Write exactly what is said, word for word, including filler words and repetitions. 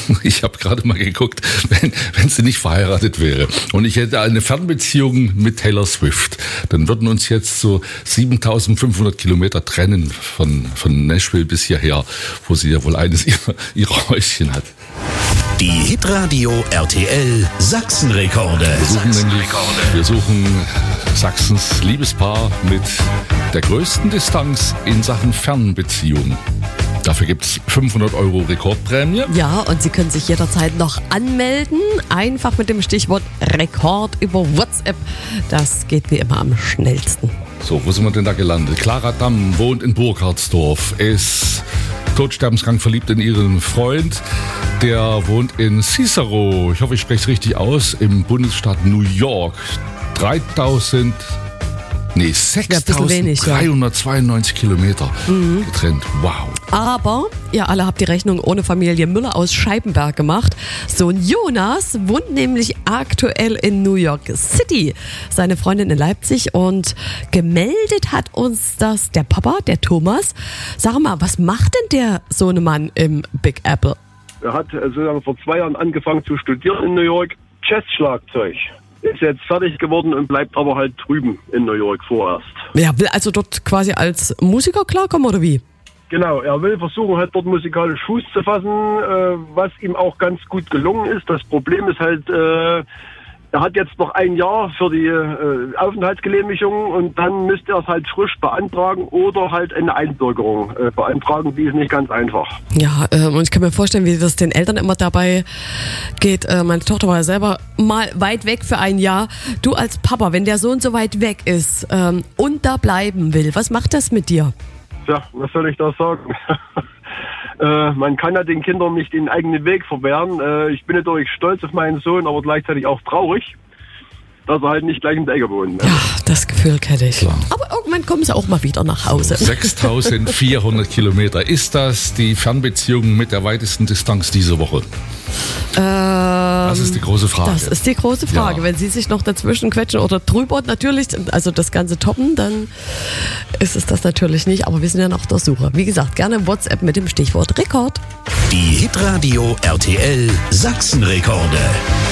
Ich habe gerade mal geguckt, wenn, wenn sie nicht verheiratet wäre und ich hätte eine Fernbeziehung mit Taylor Swift, dann würden uns jetzt so siebentausendfünfhundert Kilometer trennen von, von Nashville bis hierher, wo sie ja wohl eines ihrer, ihrer Häuschen hat. Die Hitradio R T L Sachsenrekorde. Wir suchen nämlich, wir suchen Sachsens Liebespaar mit der größten Distanz in Sachen Fernbeziehung. Dafür gibt es fünfhundert Euro Rekordprämie. Ja, und Sie können sich jederzeit noch anmelden. Einfach mit dem Stichwort Rekord über WhatsApp. Das geht wie immer am schnellsten. So, wo sind wir denn da gelandet? Clara Damm wohnt in Burkhardsdorf, ist todsterbenskrank verliebt in ihren Freund. Der wohnt in Cicero, ich hoffe, ich spreche es richtig aus, im Bundesstaat New York. dreitausend, nee, sechstausenddreihundertzweiundneunzig ja. Kilometer mhm. getrennt. Wow. Aber ihr alle habt die Rechnung ohne Familie Müller aus Scheibenberg gemacht. Sohn Jonas wohnt nämlich aktuell in New York City. Seine Freundin in Leipzig und gemeldet hat uns das der Papa, der Thomas. Sag mal, was macht denn der Sohnemann im Big Apple? Er hat sozusagen vor zwei Jahren angefangen zu studieren in New York, Jazzschlagzeug. Ist jetzt fertig geworden und bleibt aber halt drüben in New York vorerst. Ja, will also dort quasi als Musiker klarkommen oder wie? Genau, er will versuchen halt dort musikalisch Fuß zu fassen, äh, was ihm auch ganz gut gelungen ist. Das Problem ist halt, äh, er hat jetzt noch ein Jahr für die äh, Aufenthaltsgenehmigung und dann müsste er es halt frisch beantragen oder halt eine Einbürgerung äh, beantragen. Die ist nicht ganz einfach. Ja, äh, und ich kann mir vorstellen, wie das den Eltern immer dabei geht. Äh, meine Tochter war ja selber mal weit weg für ein Jahr. Du als Papa, wenn der Sohn so weit weg ist ähm, und da bleiben will, was macht das mit dir? Ja, was soll ich da sagen? äh, man kann ja den Kindern nicht den eigenen Weg verwehren. Äh, ich bin natürlich stolz auf meinen Sohn, aber gleichzeitig auch traurig, dass er halt nicht gleich in der Ecke wohnt. Ja, das Gefühl kenne ich. Klar. Aber irgendwann kommen sie auch mal wieder nach Hause. sechstausendvierhundert Kilometer. Ist das die Fernbeziehung mit der weitesten Distanz diese Woche? Ähm, das ist die große Frage. Das ist die große Frage. Ja. Wenn Sie sich noch dazwischen quetschen oder drüber natürlich, also das Ganze toppen, dann ist es das natürlich nicht. Aber wir sind ja noch auf der Suche. Wie gesagt, gerne WhatsApp mit dem Stichwort Rekord. Die Hitradio R T L Sachsenrekorde.